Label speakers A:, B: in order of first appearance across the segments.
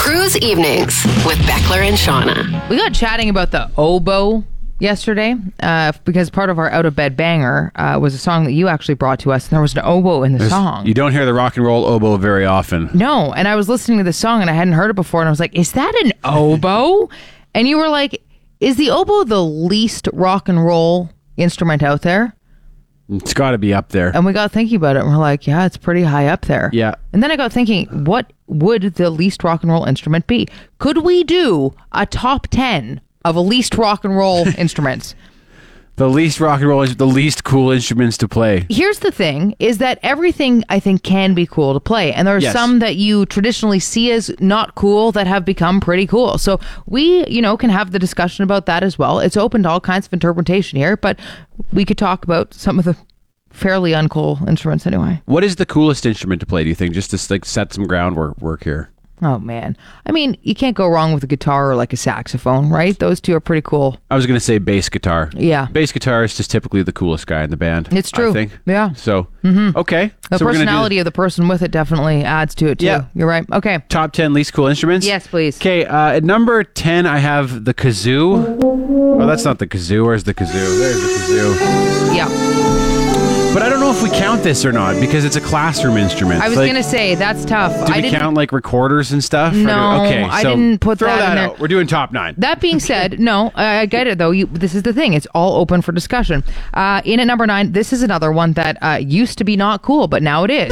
A: Cruise Evenings with Beckler and Shauna.
B: We got chatting about the oboe yesterday because part of our Out of Bed banger was a song that you actually brought to us, and there was an oboe in the song.
C: You don't hear the rock and roll oboe very often.
B: No, and I was listening to the song and I hadn't heard it before, and I was like, is that an oboe? And you were like, is the oboe the least rock and roll instrument out there?
C: It's got to be up there.
B: And we got thinking about it, and we're like, yeah, it's pretty high up there.
C: Yeah.
B: And then I got thinking, what would the least rock and roll instrument be? Could we do a top 10 of a least rock and roll instruments?
C: The least rock and roll is the least cool instruments to play.
B: Here's the thing, is that everything, I think, can be cool to play. And there are some that you traditionally see as not cool that have become pretty cool. So we, can have the discussion about that as well. It's open to all kinds of interpretation here, but we could talk about some of the fairly uncool instruments anyway.
C: What is the coolest instrument to play, do you think? Just to set some groundwork here.
B: Oh, man. I mean, you can't go wrong with a guitar or like a saxophone, right? Those two are pretty cool.
C: I was going to say bass guitar.
B: Yeah.
C: Bass guitar is just typically the coolest guy in the band.
B: It's true.
C: I think.
B: Yeah.
C: So, okay.
B: The
C: so
B: personality of the person with it definitely adds to it, too.
C: Yeah.
B: You're right. Okay.
C: Top 10 least cool instruments?
B: Yes, please.
C: Okay, at number 10, I have the kazoo. Oh, that's not the kazoo. Where's the kazoo? There's the kazoo.
B: Yeah.
C: But I don't know if we count this or not because it's a classroom instrument.
B: I was going to say, that's tough.
C: Do we count like recorders and stuff?
B: No,
C: okay,
B: I didn't put
C: throw
B: that in there.
C: out. We're doing top 9.
B: That being said, no, I get it though. This is the thing. It's all open for discussion. In at number 9, this is another one that used to be not cool, but now it is.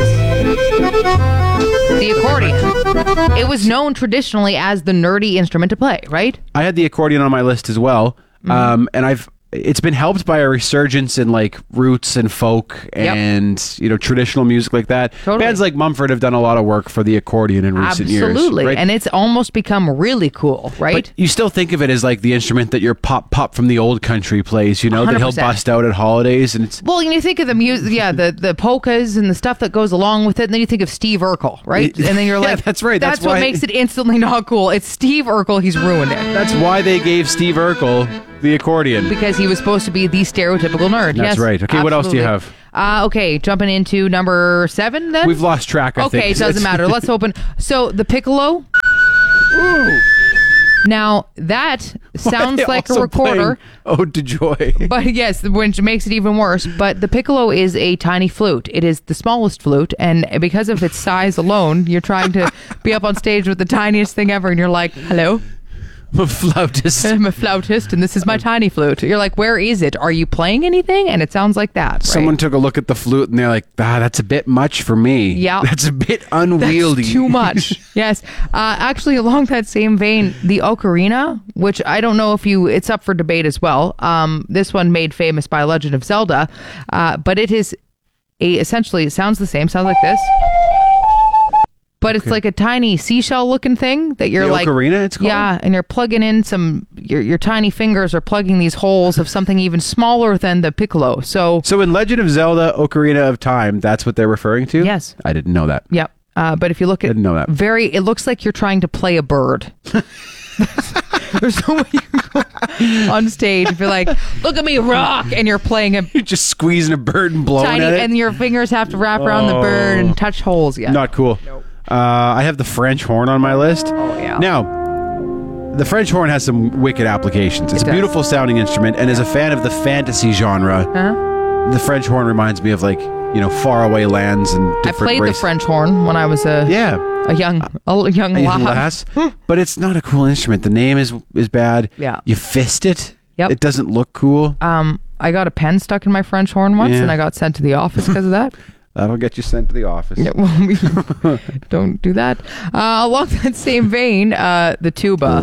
B: The accordion. It was known traditionally as the nerdy instrument to play, right?
C: I had the accordion on my list as well. And it's been helped by a resurgence in like roots and folk and traditional music like that.
B: Totally.
C: Bands like Mumford have done a lot of work for the accordion in recent years.
B: Absolutely.
C: Right?
B: And it's almost become really cool, right?
C: But you still think of it as like the instrument that your pop from the old country plays, that he'll
B: 100%.
C: bust out at holidays, and it's
B: well, you think of the music, the polkas and the stuff that goes along with it, and then you think of Steve Urkel, right? And then you're like,
C: that's right.
B: That's
C: why,
B: what makes it instantly not cool. It's Steve Urkel. He's ruined it.
C: That's why they gave Steve Urkel the accordion.
B: Because he was supposed to be the stereotypical nerd.
C: That's
B: yes,
C: right. Okay, what else do you have?
B: Okay, jumping into number 7 then?
C: We've lost track, I think.
B: Okay, it doesn't matter. Let's open. So, the piccolo.
C: Ooh.
B: Now, that sounds like a recorder.
C: Ode to Joy.
B: But yes, which makes it even worse. But the piccolo is a tiny flute. It is the smallest flute. And because of its size alone, you're trying to be up on stage with the tiniest thing ever. And you're like, hello?
C: I'm a flautist.
B: I'm a flautist, and this is my tiny flute. You're like, where is it? Are you playing anything? And it sounds like that. Right?
C: Someone took a look at the flute, and they're like, that's a bit much for me.
B: Yeah.
C: That's a bit unwieldy.
B: That's too much. Yes. Actually, along that same vein, the ocarina, which I don't know if it's up for debate as well. This one made famous by Legend of Zelda. But it is essentially, it sounds the same. Sounds like this. But it's like a tiny seashell looking thing that you're
C: the
B: like
C: ocarina, it's called?
B: Yeah, and you're plugging in your tiny fingers are plugging these holes of something even smaller than the piccolo. So
C: in Legend of Zelda Ocarina of Time, that's what they're referring to?
B: Yes.
C: I didn't know that.
B: Yep. But if you look at
C: Didn't know that.
B: it looks like you're trying to play a bird. There's no way you can go on stage if you're like, look at me rock, and you're playing a
C: You're just squeezing a bird and blowing
B: tiny,
C: at it.
B: and your fingers have to wrap around the bird and touch holes. Yeah.
C: Not cool.
B: Nope.
C: I have the French horn on my list.
B: Oh, yeah.
C: Now, the French horn has some wicked applications. It's
B: It
C: a
B: does.
C: beautiful sounding instrument, and as a fan of the fantasy genre, the French horn reminds me of like, faraway lands and
B: I
C: different
B: played the
C: races.
B: French horn when I was a young
C: lass. But it's not a cool instrument. The name is bad.
B: Yeah.
C: You fist it.
B: Yep.
C: It doesn't look cool.
B: I got a pen stuck in my French horn once,
C: Yeah.
B: and I got sent to the office because of that.
C: That'll get you sent to the office.
B: Yeah, well, don't do that. Along that same vein, the tuba.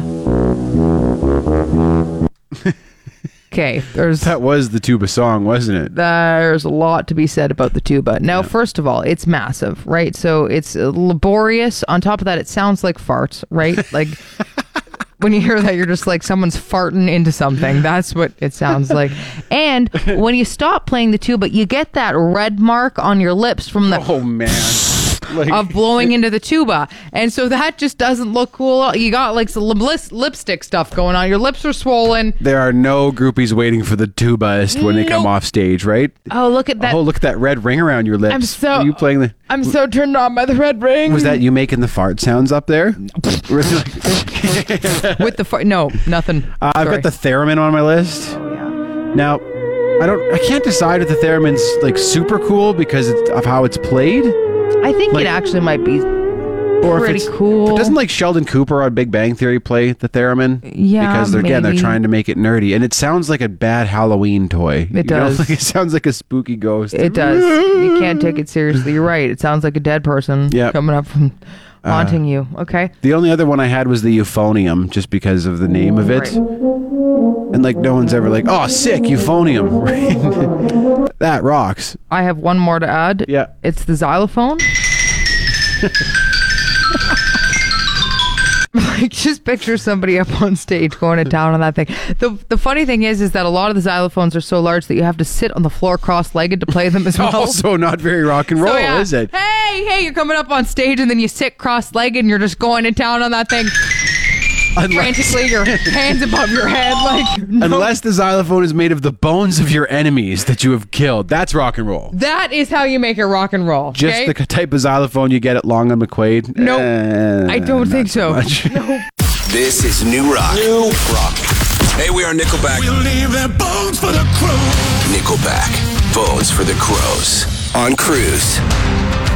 B: Okay,
C: That was the tuba song, wasn't it?
B: there's a lot to be said about the tuba. Now, first of all, it's massive, right? So it's laborious. On top of that, it sounds like farts, right? Like when you hear that, you're just like someone's farting into something. That's what it sounds like. And when you stop playing the tuba, you get that red mark on your lips from the
C: Oh, man.
B: of blowing into the tuba. And so that just doesn't look cool. You got like some lipstick stuff going on. Your lips are swollen.
C: There are no groupies waiting for the tubaist when they come off stage, right?
B: Oh, look at that.
C: Oh, look at that red ring around your lips. Are you playing the...
B: I'm so turned on by the red ring.
C: Was that you making the fart sounds up there?
B: With the fart? No, nothing.
C: I've got the theremin on my list.
B: Oh, yeah.
C: Now, I can't decide if the theremin's like super cool because of how it's played.
B: I think it actually might be pretty cool.
C: Doesn't like Sheldon Cooper on Big Bang Theory play the theremin?
B: Yeah,
C: because they're trying to make it nerdy, and it sounds like a bad Halloween toy.
B: It does.
C: Like, it sounds like a spooky ghost.
B: It does. You can't take it seriously. You're right. It sounds like a dead person coming up from haunting you. Okay.
C: The only other one I had was the euphonium, just because of the name of it. And like no one's ever like, oh, sick, euphonium. That rocks.
B: I have one more to add.
C: Yeah.
B: It's the xylophone. Like, just picture somebody up on stage going to town on that thing. The funny thing is that a lot of the xylophones are so large that you have to sit on the floor cross-legged to play them as well.
C: Also not very rock and roll, is it?
B: Hey, you're coming up on stage and then you sit cross-legged and you're just going to town on that thing. Frantically, your hands above your head, like no.
C: Unless the xylophone is made of the bones of your enemies that you have killed, that's rock and roll.
B: That is how you make it rock and roll.
C: Just the type of xylophone you get at Long and McQuade.
B: No, I don't think so. No.
D: This is New Rock. New Rock. Hey, we are Nickelback. We'll leave their bones for the crows. Nickelback. Bones for the Crows. On Cruise.